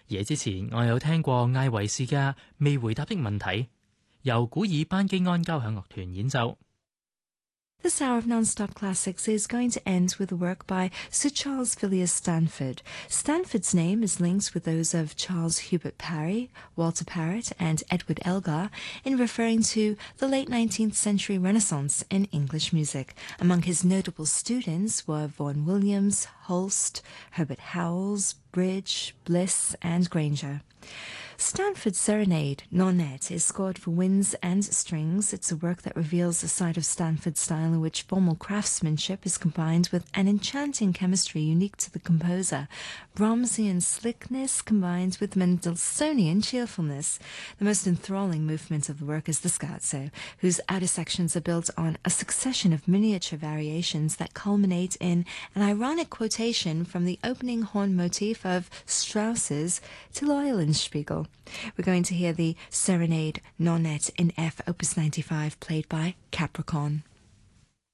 夜之前我有聽過艾維斯嘅未回答的問題，由古爾班基安交響樂團演奏。 This hour of Non-Stop Classics is going to end with a work by Sir Charles Villiers Stanford. Stanford's name is linked with those of Charles Hubert Parry, Walter Parrott and Edward Elgar in referring to the late 19th century Renaissance in English music. Among his notable students were Vaughan Williams, Holst, Herbert Howells, Bridge, Bliss and Granger. Stanford's Serenade, Nonette, is scored for winds and strings. It's a work that reveals a side of Stanford's style in which formal craftsmanship is combined with an enchanting chemistry unique to the composer. Brahmsian slickness combined with Mendelssohnian cheerfulness. The most enthralling movement of the work is the scherzo, whose outer sections are built on a succession of miniature variations that culminate in an ironic quotation from the opening horn motif of Strauss's Till Eulenspiegel. We're going to hear the Serenade Nonette in F, Opus 95, played by Capricorn.